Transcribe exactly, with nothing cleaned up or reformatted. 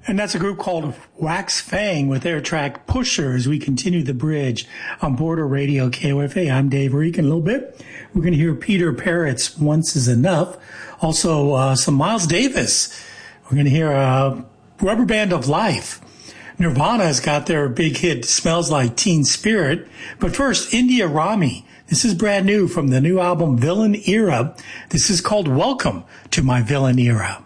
And that's a group called Wax Fang with their track Pusher as we continue the bridge on Border Radio K O F A. I'm Dave Reek. In a little bit, we're going to hear Peter Parrott's Once Is Enough. Also, uh, some Miles Davis. We're going to hear uh, Rubber Band of Life. Nirvana has got their big hit Smells Like Teen Spirit. But first, India Rami. This is brand new from the new album Villain Era. This is called Welcome to My Villain Era.